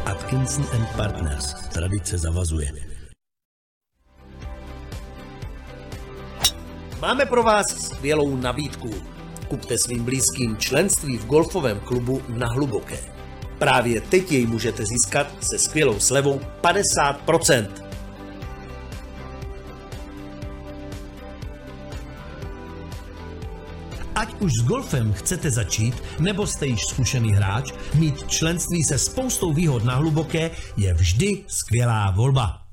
Atkinson & Partners. Tradice zavazuje. Máme pro vás skvělou nabídku. Kupte svým blízkým členství v golfovém klubu Na Hluboké. Právě teď jej můžete získat se skvělou slevou 50%. Ať už s golfem chcete začít, nebo jste již zkušený hráč, mít členství se spoustou výhod Na Hluboké je vždy skvělá volba.